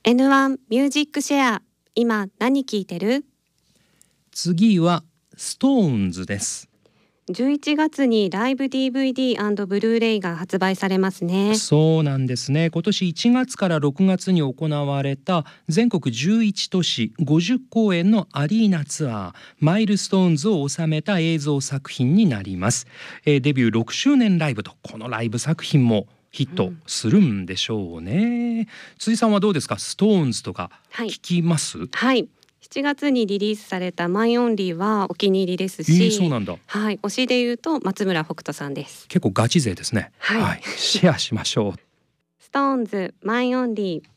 N1 ミュージックシェア、今何聴いてる？ 次はストーンズです。 11月にライブ DVD& ブルーレイが発売されますね。 そうなんですね。今年1月から6月に行われた全国11都市50公演のアリーナツアーマイルストーンズを収めた映像作品になります。デビュー6周年ライブと、このライブ作品もヒットするんでしょうね。辻さんはどうですか？ストーンズとか聞きます？ はい、7月にリリースされたマイオンリーはお気に入りですし、 そうなんだ。 はい、推しで言うと松村北斗さんです。 結構ガチ勢ですね。 はい、 シェアしましょう。 ストーンズマイオンリー。